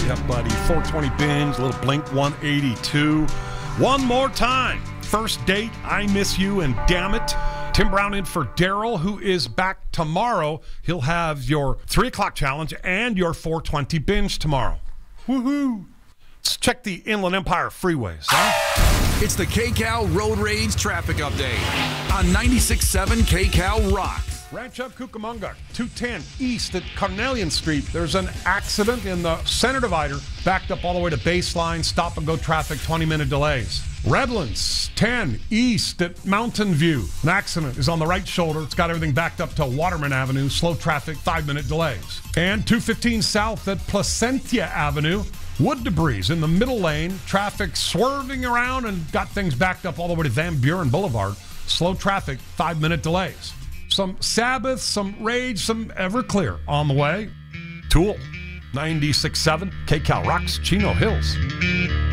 Yep, buddy. 420 binge, little Blink 182. One more time. First date, I Miss You, and Damn It. Tim Brown in for Daryl, who is back tomorrow. He'll have your 3 o'clock challenge and your 420 binge tomorrow. Woohoo! Let's check the Inland Empire freeways, huh? It's the KCAL Road Rage Traffic Update on 96.7 KCAL Rock. Rancho Cucamonga, 210 east at Carnelian Street. There's an accident in the center divider, backed up all the way to Baseline. Stop and go traffic, 20-minute delays. Redlands, 10 east at Mountain View. An accident is on the right shoulder. It's got everything backed up to Waterman Avenue. Slow traffic, 5-minute delays. And 215 south at Placentia Avenue. Wood debris in the middle lane. Traffic swerving around and got things backed up all the way to Van Buren Boulevard. Slow traffic, 5-minute delays. Some Sabbath, some Rage, some Everclear on the way. Tool, 96.7 KCAL Rocks, Chino Hills.